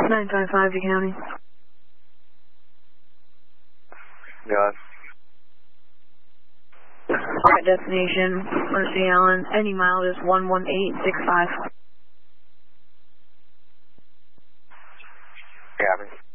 955 to county. Got it. At destination, Mercy Allen, any mileage is 11865. Copy.